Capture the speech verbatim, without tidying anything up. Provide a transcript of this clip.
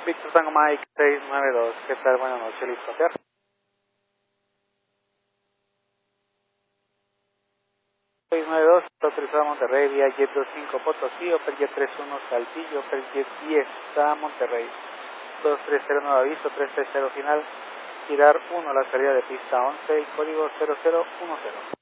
Víctor Tango Mike seis nueve dos, ¿qué tal? Buenas noches, listo. seis nueve dos, autorizado a Monterrey, vía Jet dos cinco Potosí, Opel tres uno Saltillo, Opel Jet diez a Monterrey. dos tres cero nuevo aviso, tres tres cero final, girar uno la salida de pista once y código cero cero uno cero.